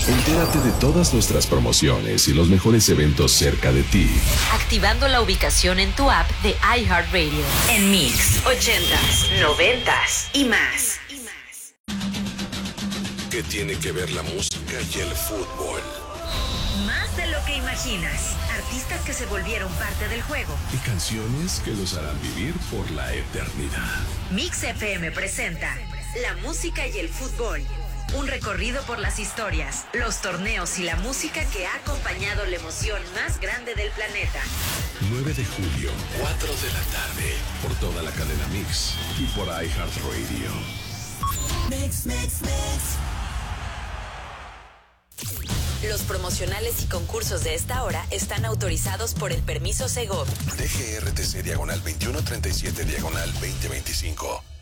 Entérate de todas nuestras promociones y los mejores eventos cerca de ti. Activando la ubicación en tu app de iHeartRadio. En Mix, 80s, 90s y más. ¿Qué tiene que ver la música y el fútbol? Más de lo que imaginas. Artistas que se volvieron parte del juego. Y canciones que los harán vivir por la eternidad. Mix FM presenta La música y el fútbol. Un recorrido por las historias, los torneos y la música que ha acompañado la emoción más grande del planeta. 9 de julio, 4 de la tarde, por toda la cadena Mix y por iHeartRadio. Mix, mix, mix. Los promocionales y concursos de esta hora están autorizados por el permiso Segov. DGRTC /2137/2025.